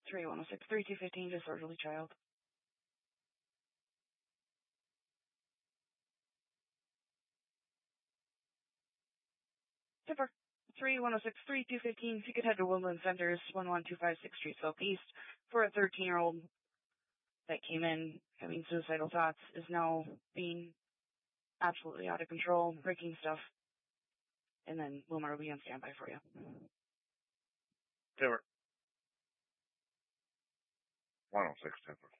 3106-3215, disorderly child. Zipper. 3106-3215, if you could head to Woodland Centers, 11256 Street Southeast, for a 13-year-old that came in having suicidal thoughts, is now being absolutely out of control, breaking stuff. And then Wilmar will be on standby for you. Timber. 106 Timber.